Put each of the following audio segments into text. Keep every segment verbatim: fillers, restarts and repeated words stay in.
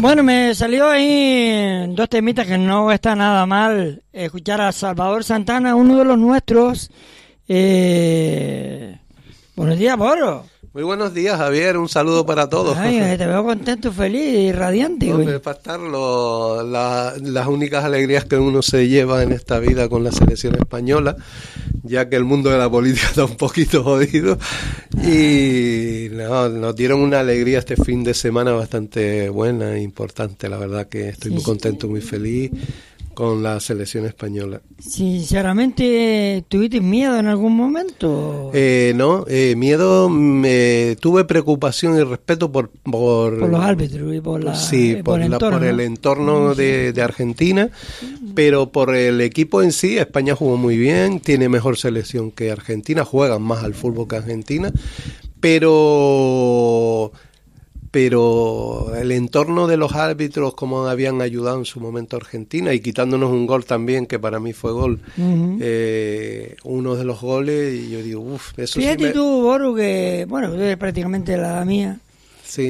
Bueno, me salió ahí dos temitas que no está nada mal escuchar a Salvador Santana, uno de los nuestros. Eh... Buenos días, Boro. Muy buenos días, Javier. Un saludo para todos. Ay, te veo contento, feliz y radiante. No, güey. para estar lo, la, las únicas alegrías que uno se lleva en esta vida con la selección española, ya que el mundo de la política está un poquito jodido. Y no, nos dieron una alegría este fin de semana bastante buena e importante. La verdad que estoy sí, muy contento, sí. muy feliz con la selección española. Sinceramente, ¿tuviste miedo en algún momento? Eh, no, eh, miedo, me, tuve preocupación y respeto por... Por, por los árbitros y por, la, sí, eh, por, por, el, la, entorno. por el entorno de, de Argentina, pero por el equipo en sí. España jugó muy bien, tiene mejor selección que Argentina, juegan más al fútbol que Argentina, pero... pero el entorno de los árbitros, como habían ayudado en su momento a Argentina y quitándonos un gol también, que para mí fue gol, uh-huh. eh, uno de los goles, y yo digo, uff, eso Fíjate sí me... tú, Boru, que, bueno, es prácticamente la mía. Sí.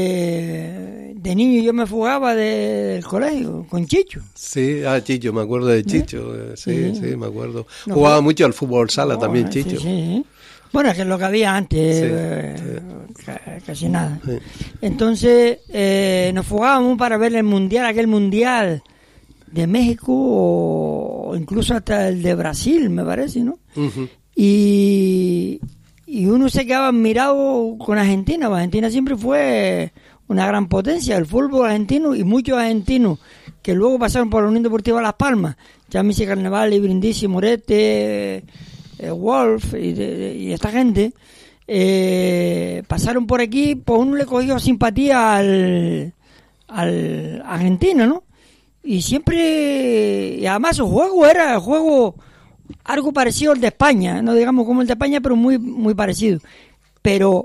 Eh, de niño yo me fugaba de, del colegio con Chicho. Sí, ah, Chicho, me acuerdo de Chicho, ¿Eh? sí, sí, sí, me acuerdo. No, Jugaba fue... mucho al fútbol sala no, también, Chicho. Sí, sí. Bueno, es que es lo que había antes, sí, eh, sí. casi nada. Sí. Entonces, eh, nos fugábamos para ver el mundial, aquel mundial de México o incluso hasta el de Brasil, me parece, ¿no? Uh-huh. Y, y uno se quedaba admirado con Argentina. Argentina siempre fue una gran potencia, el fútbol argentino, y muchos argentinos que luego pasaron por la Unión Deportiva Las Palmas, Chamisi Carnevale, Brindisi, Morete... Eh, Wolf y, de, y esta gente eh, pasaron por aquí, pues uno le cogió simpatía al, al Argentina, ¿no? Y siempre, y además su juego era el juego algo parecido al de España, no digamos como el de España, pero muy muy parecido. Pero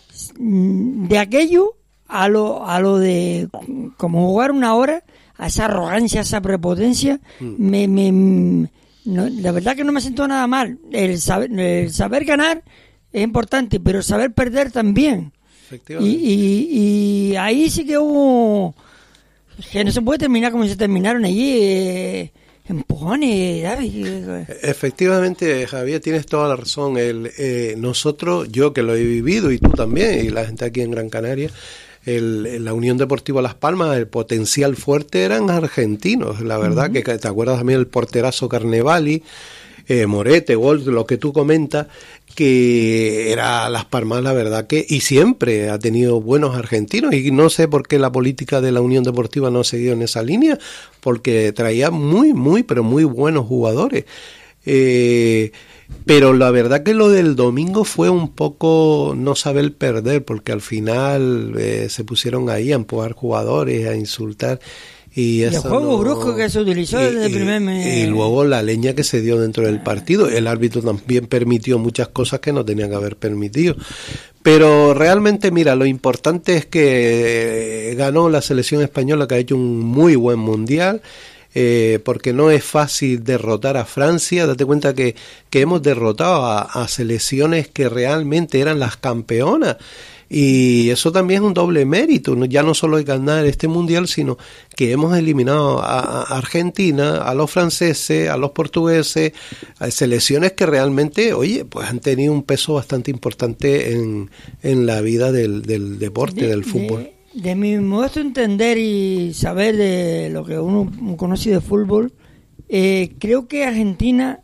de aquello a lo a lo de como jugar una hora, a esa arrogancia, a esa prepotencia, mm. me, me No, la verdad que no me siento nada mal. El saber, el saber ganar es importante, pero saber perder también. Y, y, y ahí sí que hubo... que no se puede terminar como se terminaron allí, eh, empujones. ¿sabes? Efectivamente, Javier, tienes toda la razón. El, eh, nosotros, yo que lo he vivido, y tú también, y la gente aquí en Gran Canaria... El, la Unión Deportiva Las Palmas, el potencial fuerte eran argentinos, la verdad. Uh-huh. Que te acuerdas también el porterazo Carnevali, eh, Morete, Wolf, lo que tú comentas, que era Las Palmas, la verdad que, y siempre ha tenido buenos argentinos, y no sé por qué la política de la Unión Deportiva no ha seguido en esa línea, porque traía muy, muy, pero muy buenos jugadores. Eh, pero la verdad que lo del domingo fue un poco no saber perder, porque al final eh, se pusieron ahí a empujar jugadores, a insultar, y, y el juego no, brusco que se utilizó desde el primer mes. Y luego la leña que se dio dentro del partido. El árbitro también permitió muchas cosas que no tenía que haber permitido. Pero realmente, mira, lo importante es que ganó la selección española, que ha hecho un muy buen mundial. Eh, porque no es fácil derrotar a Francia. Date cuenta que, que hemos derrotado a, a selecciones que realmente eran las campeonas, y eso también es un doble mérito. Ya no solo es ganar este mundial, sino que hemos eliminado a, a Argentina, a los franceses, a los portugueses, a selecciones que realmente, oye, pues han tenido un peso bastante importante en, en la vida del, del deporte, de, del fútbol. De... De mi modesto entender y saber de lo que uno conoce de fútbol, eh, creo que Argentina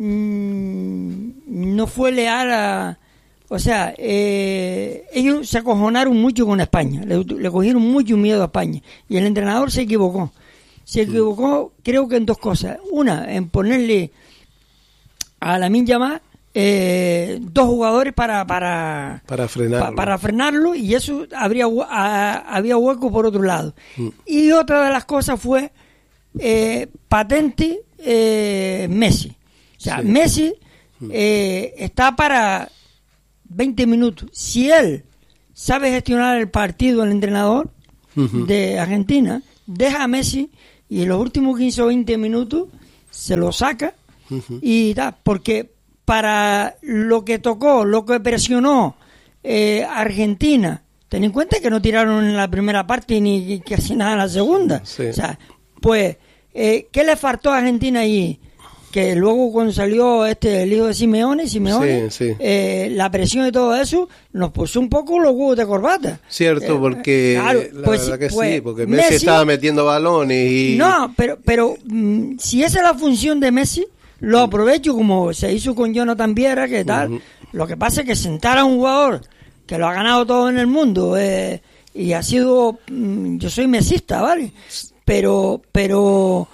mmm, no fue leal a... O sea, eh, ellos se acojonaron mucho con España, le, le cogieron mucho miedo a España, y el entrenador se equivocó. Se equivocó, creo que en dos cosas. Una, en ponerle a Lamine Yamal Eh, dos jugadores para para para frenarlo, pa, para frenarlo y eso habría a, había hueco por otro lado. Mm. Y otra de las cosas fue eh, patente eh, Messi. O sea, sí. Messi eh, está para veinte minutos. Si él sabe gestionar el partido, el entrenador uh-huh. de Argentina, deja a Messi y en los últimos quince o veinte minutos se lo saca uh-huh. y da, porque para lo que tocó, lo que presionó eh, Argentina, ten en cuenta que no tiraron en la primera parte ni casi nada en la segunda. Sí. O sea, pues, eh, ¿qué le faltó a Argentina allí? Que luego cuando salió este el hijo de Simeone, Simeone sí, sí. Eh, la presión y todo eso nos puso un poco los huevos de corbata. Cierto, porque eh, claro, la pues, verdad que pues, sí, porque Messi, Messi estaba metiendo balones y... No, pero, pero mmm, si esa es la función de Messi, lo aprovecho como se hizo con Jonathan Viera, que tal. Uh-huh. Lo que pasa es que sentar a un jugador que lo ha ganado todo en el mundo eh, y ha sido... Mmm, yo soy mesista, ¿vale? Pero... pero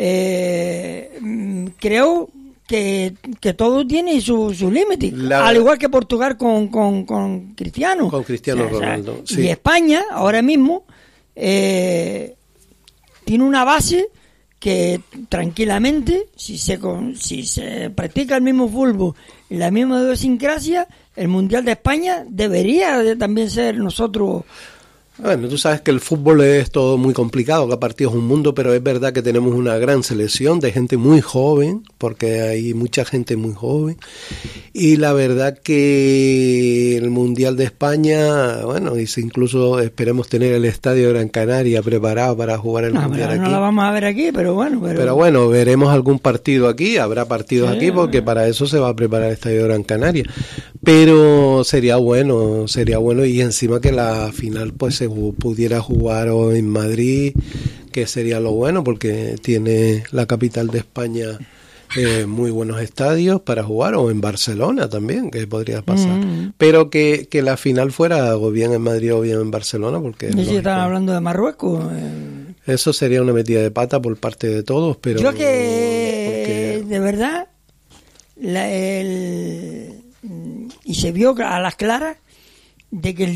Eh, creo que, que todo tiene su, su límite, al igual que Portugal con, con, con Cristiano con Cristiano o sea, Ronaldo o sea, sí. Y España ahora mismo eh, tiene una base que tranquilamente si se, si se practica el mismo fútbol y la misma idiosincrasia, el Mundial de España debería de también ser nosotros. Bueno, tú sabes que el fútbol es todo muy complicado, cada partido es un mundo, pero es verdad que tenemos una gran selección de gente muy joven, porque hay mucha gente muy joven, y la verdad que el Mundial de España, bueno, y si incluso esperemos tener el Estadio de Gran Canaria preparado para jugar el no, Mundial aquí. No la vamos a ver aquí, pero bueno. Pero, pero bueno, veremos algún partido aquí, habrá partidos sí, aquí, porque para eso se va a preparar el Estadio de Gran Canaria. Pero sería bueno, sería bueno, y encima que la final pues se pudiera jugar o en Madrid, que sería lo bueno porque tiene la capital de España eh, muy buenos estadios para jugar, o en Barcelona también, que podría pasar, mm. pero que, que la final fuera o bien en Madrid o bien en Barcelona, porque ¿y si estaban hablando de Marruecos? Eh... Eso sería una metida de pata por parte de todos, pero yo que porque... de verdad la, el... y se vio a las claras de que el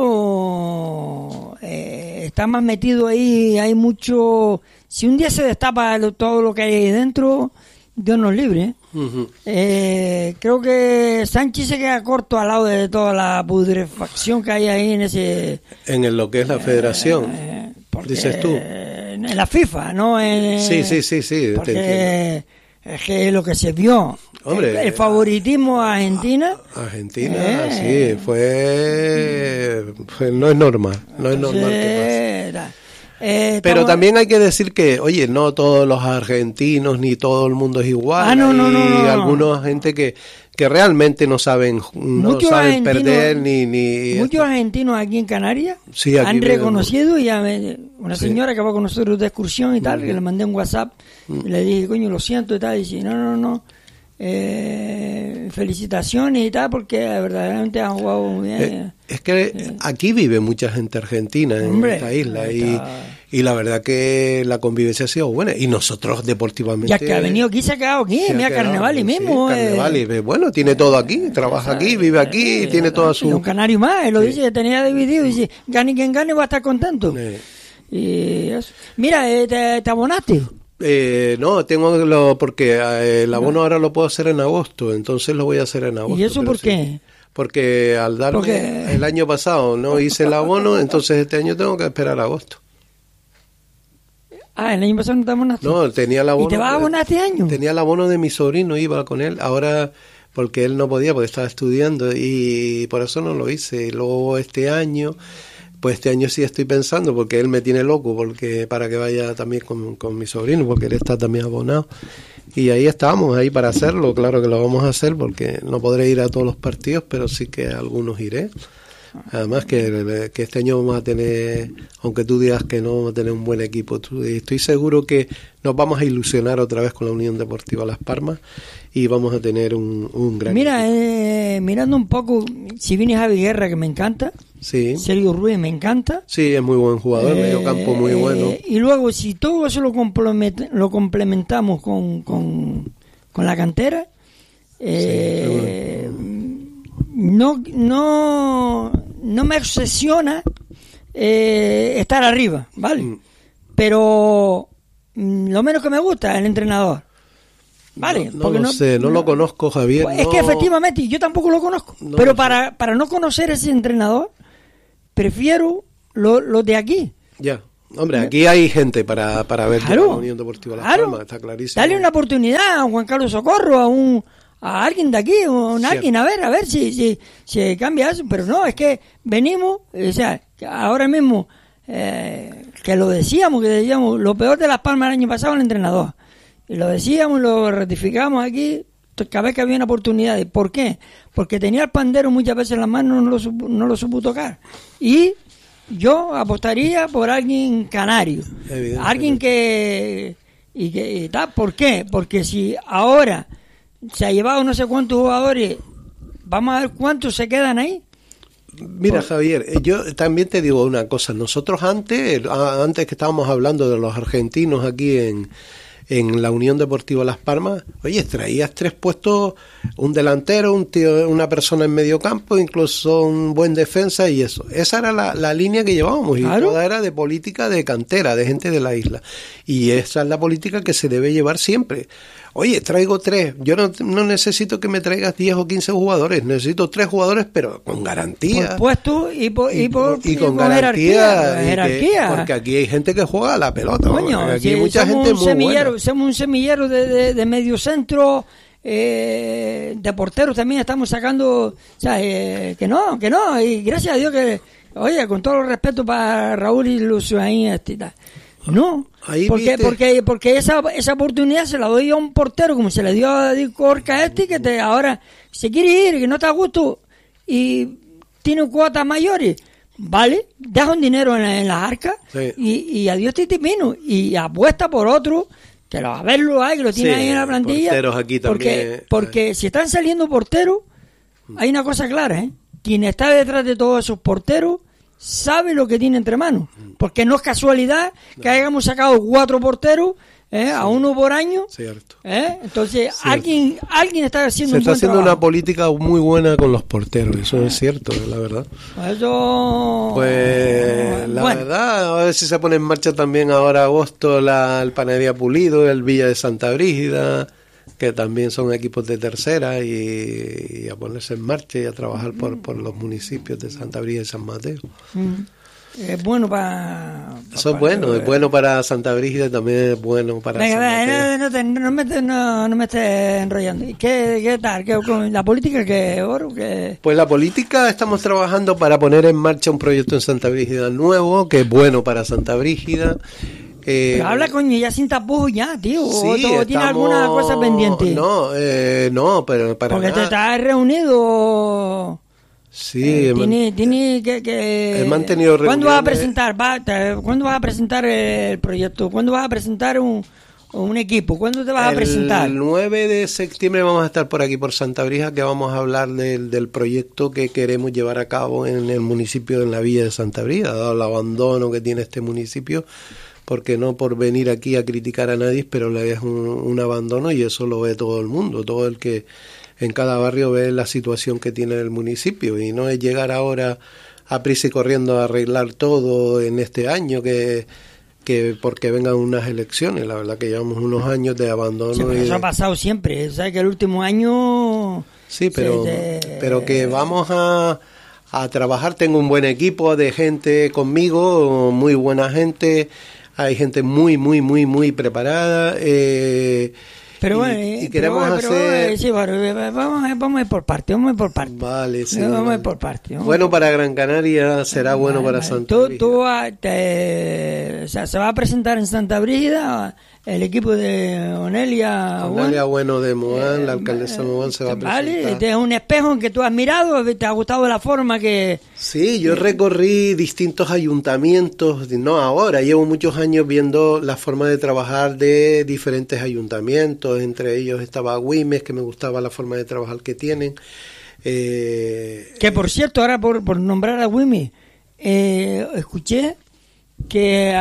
dinero eh, está más metido ahí, hay mucho... Si un día se destapa lo, todo lo que hay ahí dentro, Dios nos libre. ¿eh? Uh-huh. Eh, creo que Sánchez se queda corto al lado de toda la putrefacción que hay ahí en ese... En el, lo que es la federación, eh, porque, dices tú. En la FIFA, ¿no? En, sí, sí, sí, sí. Porque te es que lo que se vio... Hombre, el, el favoritismo a Argentina. Argentina, eh. sí, fue, fue. No es normal, no es normal que pase. Eh, Pero también hay que decir que, oye, no todos los argentinos ni todo el mundo es igual. Ah, no, no, no, no, no. Algunos gente que, que realmente no saben, no saben perder ni. ni muchos esto. Argentinos aquí en Canarias sí, aquí han reconocido, y a una señora sí. que va con nosotros de excursión y tal, mm. que le mandé un WhatsApp, mm. y le dije, coño, lo siento y tal, y dice, no, no, no. Eh, felicitaciones y tal, porque verdaderamente han jugado muy bien. Eh, es que eh. aquí vive mucha gente argentina en Hombre, esta isla y, y la verdad que la convivencia ha sido buena, y nosotros deportivamente ya que ha venido aquí, se ha quedado aquí, mira Carnevali mismo sí, eh. Carnevali, bueno, tiene todo aquí, trabaja aquí, vive aquí, eh, tiene toda su... Un canario más, él lo sí. dice, tenía dividido, y dice, gane quien gane va a estar contento. Eh. Y eso. Mira, eh, te, te abonaste. Eh, no, tengo lo porque eh, el abono ahora lo puedo hacer en agosto, entonces lo voy a hacer en agosto. ¿Y eso por sí. qué? Porque al darme porque... el año pasado no hice el abono, entonces este año tengo que esperar a agosto. Ah, el año pasado no te abonaste. No, tenía el abono. ¿Y te vas a abonar este año? Tenía el abono de mi sobrino, iba con él, ahora porque él no podía porque estaba estudiando y por eso no lo hice. Y luego este año... Pues este año sí estoy pensando, porque él me tiene loco, porque para que vaya también con, con mi sobrino, porque él está también abonado. Y ahí estamos, ahí para hacerlo, claro que lo vamos a hacer, porque no podré ir a todos los partidos, pero sí que a algunos iré. Además que, que este año vamos a tener, aunque tú digas que no, vamos a tener un buen equipo. Estoy seguro que nos vamos a ilusionar otra vez con la Unión Deportiva Las Palmas y vamos a tener un, un gran Mira, eh, mirando un poco, si viene Javi Guerra, que me encanta, sí. Sergio Ruiz me encanta. Sí, es muy buen jugador, eh, medio campo muy bueno. Y luego, si todo eso lo, complement, lo complementamos con, con, con la cantera, eh, sí, bueno. no, no, no me obsesiona eh, estar arriba, ¿vale? Mm. Pero lo menos que me gusta es el entrenador. Vale, no, no lo no, sé, no, no lo conozco, Javier. Es no. que efectivamente yo tampoco lo conozco, no pero para, para no conocer ese entrenador, prefiero lo, lo de aquí. Ya, hombre, aquí hay gente para, para ver claro, la Unión Deportiva Las claro. Palmas, está clarísimo. Dale una oportunidad a Juan Carlos Socorro, a un a alguien de aquí, un alguien, a ver, a ver si, si, si cambia eso. Pero no, es que venimos, o sea, ahora mismo, eh, que lo decíamos, que decíamos, lo peor de Las Palmas el año pasado el entrenador. Y lo decíamos, lo ratificamos aquí, cada vez que había una oportunidad. ¿Por qué? Porque tenía el pandero muchas veces en las manos, no lo supo, no lo supo tocar. Y yo apostaría por alguien canario, alguien que y que y tal. ¿Por qué? Porque si ahora se ha llevado no sé cuántos jugadores, vamos a ver cuántos se quedan ahí. Mira, por... Javier, yo también te digo una cosa. Nosotros antes, antes que estábamos hablando de los argentinos aquí en en la Unión Deportiva Las Palmas, oye, traías tres puestos, un delantero, un tío, una persona en medio campo, incluso un buen defensa y eso. Esa era la, la línea que llevábamos, y ¿claro? Toda era de política de cantera, de gente de la isla. Y esa es la política que se debe llevar siempre. Oye, traigo tres, yo no, no necesito que me traigas diez o quince jugadores, necesito tres jugadores, pero con garantía. Por puesto y, por, y, por, y, y con, y con garantía. jerarquía. jerarquía. Que, porque aquí hay gente que juega a la pelota. Coño, aquí si hay mucha gente muy buena. Somos un semillero de, de, de medio centro, eh, de porteros también estamos sacando, o sea, eh, que no, que no, y gracias a Dios que, oye, con todo el respeto para Raúl y Luciaín, este, no, ahí porque, porque porque esa esa oportunidad se la doy a un portero como se le dio a Corca este, que te, ahora se quiere ir, que no está a gusto y tiene cuotas mayores, vale, deja un dinero en, en las arcas, sí. y, y adiós titipino, y apuesta por otro que lo, a verlo hay, que lo tiene, sí, ahí en la plantilla, porteros aquí también, porque, porque si están saliendo porteros, hay una cosa clara, ¿eh? Quien está detrás de todos esos porteros sabe lo que tiene entre manos, porque no es casualidad que hayamos sacado cuatro porteros, ¿eh? Sí. A uno por año, cierto. ¿Eh? Entonces cierto. alguien alguien está haciendo se un está buen haciendo trabajo. Una política muy buena con los porteros, eso es cierto, la verdad. Eso, pues la bueno. verdad, a ver si se pone en marcha también ahora agosto la el Panadería Pulido, el Villa de Santa Brígida, que también son equipos de tercera, y, y a ponerse en marcha y a trabajar por, por los municipios de Santa Brígida y San Mateo. Mm. Es bueno para... Eso es bueno, es bueno para Santa Brígida, también es bueno para Venga, San Mateo. No, no, no, me, no, no me estés enrollando. ¿Qué, qué tal? ¿Qué, ¿La política qué, Oro? ¿Qué? Pues la política, estamos trabajando para poner en marcha un proyecto en Santa Brígida nuevo, que es bueno para Santa Brígida. Eh, Pero habla, coño, ya sin tapujos ya, tío. Sí, ¿O estamos... tiene alguna cosa pendiente? No, eh, no, pero para Porque nada. te estás reunido... Sí, eh, tiene, tiene que, que... He mantenido reuniones. ¿Cuándo vas a presentar? Va, te, ¿Cuándo vas a presentar el proyecto? ¿Cuándo vas a presentar un, un equipo? ¿Cuándo te vas el a presentar? El nueve de septiembre vamos a estar por aquí, por Santa Brígida, que vamos a hablar del, del proyecto que queremos llevar a cabo en el municipio, en la villa de Santa Brígida, dado el abandono que tiene este municipio. Porque no por venir aquí a criticar a nadie, pero le es un, un abandono, y eso lo ve todo el mundo, todo el que en cada barrio ve la situación que tiene el municipio, y no es llegar ahora a prisa y corriendo a arreglar todo en este año, que, que porque vengan unas elecciones. La verdad que llevamos unos años de abandono. Sí, pero eso y de... ha pasado siempre, ¿sabes? Que el último año... Sí, pero, te... pero que vamos a... a trabajar. Tengo un buen equipo de gente conmigo, muy buena gente. Hay gente muy, muy, muy, muy preparada. Eh, pero y, bueno, y queremos pero, pero, hacer... Sí, bueno, vamos, vamos a ir por parte, vamos a ir por parte. Vale, sí. Vamos vale. a ir por parte. Bueno para Gran Canaria, será vale, bueno para vale. Santa tú, Brígida. Tú, te, o sea, ¿se va a presentar en Santa Brígida el equipo de Onelia Onelia Bueno de Mogán, eh, la alcaldesa de Mogán se va a presentar. Vale, este es un espejo en que tú has mirado, te ha gustado la forma que... Sí, yo recorrí distintos ayuntamientos, no ahora, llevo muchos años viendo la forma de trabajar de diferentes ayuntamientos, entre ellos estaba Güimes, que me gustaba la forma de trabajar que tienen. Eh, que por cierto, ahora por, por nombrar a Güimes, eh, escuché que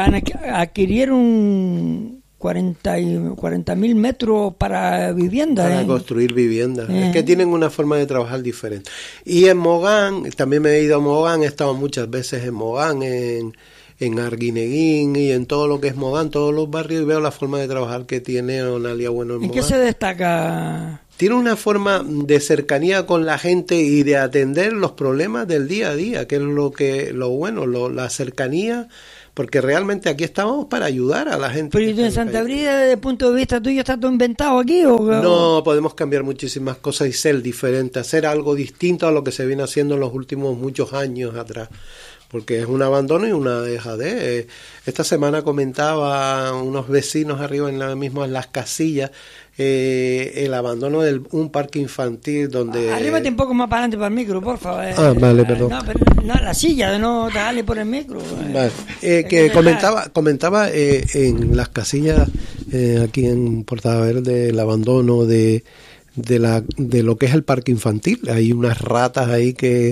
adquirieron cuarenta mil metros para viviendas. Para ¿eh? construir viviendas. Eh. Es que tienen una forma de trabajar diferente. Y en Mogán, también me he ido a Mogán, he estado muchas veces en Mogán, en, en Arguineguín y en todo lo que es Mogán, todos los barrios, y veo la forma de trabajar que tiene Onelia Bueno en ¿En Mogán. qué se destaca? tiene una forma de cercanía con la gente y de atender los problemas del día a día, que es lo que lo bueno, lo, la cercanía, porque realmente aquí estamos para ayudar a la gente. Pero ¿y tú en Santa Brígida, desde el punto de vista tuyo, está todo inventado aquí? ¿O? No, podemos cambiar muchísimas cosas y ser diferentes, hacer algo distinto a lo que se viene haciendo en los últimos muchos años atrás. Porque es un abandono y una dejadez. Esta semana comentaba unos vecinos arriba en la misma en las casillas eh, el abandono de un parque infantil donde... Arríbate un poco más para adelante para el micro, por favor. Ah, vale, perdón. No, pero no, la silla, no dale por el micro. Vale. Eh, que comentaba comentaba eh, en las casillas eh, aquí en Portaverde el abandono de... de la de lo que es el parque infantil. Hay unas ratas ahí que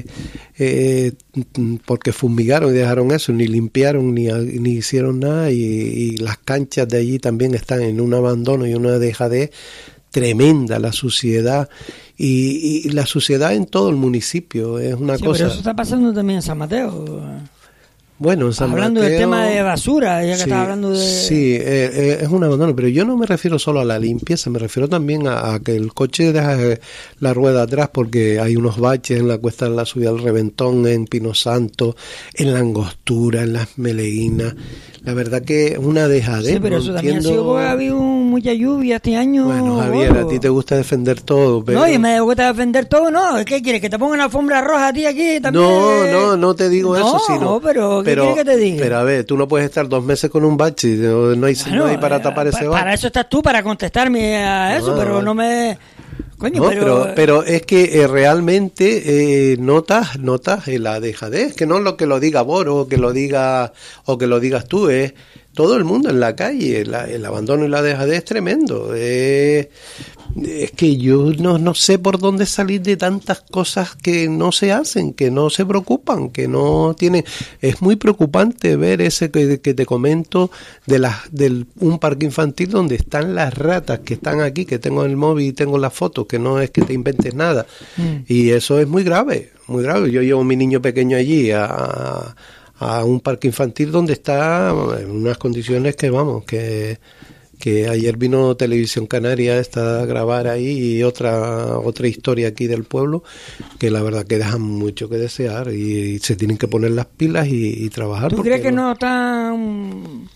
eh, porque fumigaron y dejaron eso, ni limpiaron ni, ni hicieron nada, y, y las canchas de allí también están en un abandono y una dejadez tremenda, la suciedad y, y la suciedad en todo el municipio es una sí, cosa. Pero eso está pasando también en San Mateo. Bueno, en San hablando Mateo, del tema de basura, ya que sí, estás hablando de... Sí, eh, eh, es un abandono, pero yo no me refiero solo a la limpieza, me refiero también a, a que el coche deja la rueda atrás porque hay unos baches en la cuesta de la subida al Reventón, en Pino Santo, en la Angostura, en las Meleguinas. La verdad que es una dejadez. Sí, pero no eso entiendo... también ha sido porque ha habido mucha lluvia este año. Bueno, Javier, gordo. a ti te gusta defender todo, pero... No, y me gusta defender todo, no. ¿Qué quieres? ¿Que te pongan la alfombra roja a ti aquí también? No, no, no te digo no, eso, sino... No, pero ¿qué pero, quieres que te diga? Pero a ver, tú no puedes estar dos meses con un bache, no, no, hay, bueno, no hay para eh, tapar ese pa, bache. Para eso estás tú, para contestarme a eso, no, pero no, no me... Coño, no, pero... pero... pero es que eh, realmente eh, notas notas eh, la dejadez, que no es lo que lo diga Boro, o que lo diga o que lo digas tú, es todo el mundo en la calle, la, el abandono y la dejadez es tremendo. Eh, es que yo no, no sé por dónde salir de tantas cosas que no se hacen, que no se preocupan, que no tienen... Es muy preocupante ver ese que, que te comento de las del un parque infantil donde están las ratas que están aquí, que tengo en el móvil y tengo las fotos, que no es que te inventes nada. Mm. Y eso es muy grave, muy grave. Yo llevo a mi niño pequeño allí a... a un parque infantil donde está en unas condiciones que vamos, que, que ayer vino Televisión Canaria esta a grabar ahí y otra otra historia aquí del pueblo que la verdad que dejan mucho que desear y, y se tienen que poner las pilas y, y trabajar. ¿Tú crees que no, no están...?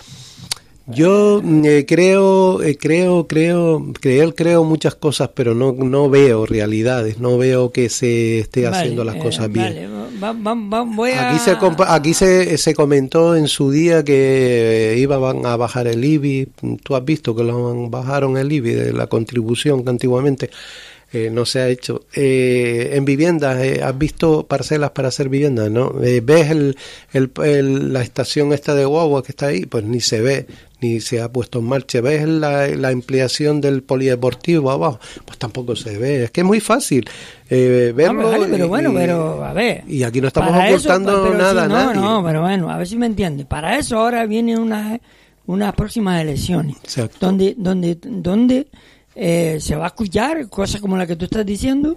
Yo eh, creo, eh, creo, creo, creo, creo muchas cosas, pero no no veo realidades, no veo que se esté vale, haciendo las eh, cosas vale. bien. Va, va, va, voy a... Aquí se aquí se, se comentó en su día que iban a bajar el I B I. Tú has visto que lo bajaron el I B I de la contribución que antiguamente eh, no se ha hecho. Eh, en viviendas, eh, ¿has visto parcelas para hacer viviendas? ¿No? Eh, ¿Ves el, el, el, la estación esta de guagua que está ahí? Pues ni se ve, ni se ha puesto en marcha. ¿Ves la, la ampliación del polideportivo abajo? Pues tampoco se ve. Es que es muy fácil eh, verlo. No, vale, pero y, bueno, pero a ver. Y aquí no estamos eso, ocultando pero nada sí, a no, nadie. No, pero bueno, a ver si me entiende. Para eso ahora vienen unas unas próximas elecciones. Exacto. Donde, donde, donde eh, se va a escuchar cosas como la que tú estás diciendo.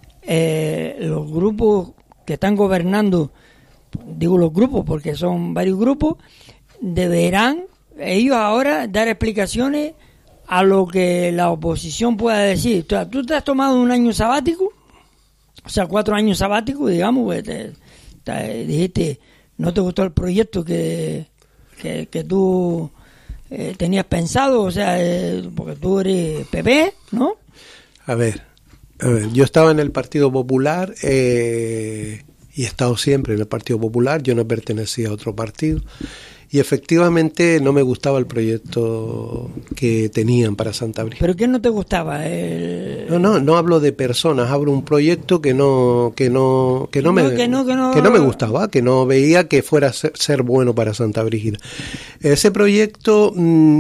Eh, los grupos que están gobernando, digo los grupos porque son varios grupos, deberán ellos ahora dar explicaciones a lo que la oposición pueda decir. Tú, tú te has tomado un año sabático, o sea, cuatro años sabáticos, digamos, pues te, te, dijiste, no te gustó el proyecto que, que, que tú eh, tenías pensado, o sea, eh, porque tú eres P P, ¿no? A ver, a ver, yo estaba en el Partido Popular eh, y he estado siempre en el Partido Popular, yo no pertenecía a otro partido. Y efectivamente no me gustaba el proyecto que tenían para Santa Brígida. ¿Pero qué no te gustaba? El... No, no, no hablo de personas, hablo de un proyecto que no, que no, que no, no, me, que no, que no... que no me gustaba, que no veía que fuera a ser, ser bueno para Santa Brígida. Ese proyecto,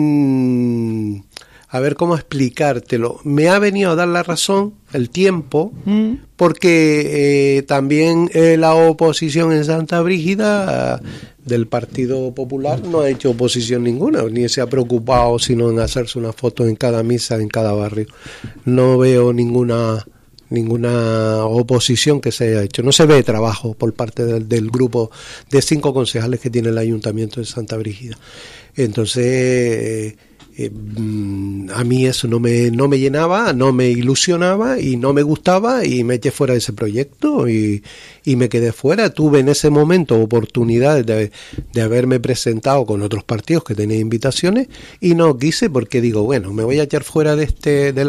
mmm, a ver cómo explicártelo, me ha venido a dar la razón el tiempo, mm. porque eh, también eh, la oposición en Santa Brígida del Partido Popular no ha hecho oposición ninguna, ni se ha preocupado sino en hacerse una foto en cada misa, en cada barrio. No veo ninguna ninguna oposición que se haya hecho. No se ve trabajo por parte del, del grupo de cinco concejales que tiene el Ayuntamiento de Santa Brígida. Entonces, Eh, a mí eso no me no me llenaba, no me ilusionaba y no me gustaba, y me eché fuera de ese proyecto y, y me quedé fuera. Tuve en ese momento oportunidades de, de haberme presentado con otros partidos que tenían invitaciones y no quise, porque digo, bueno, me voy a echar fuera de este de la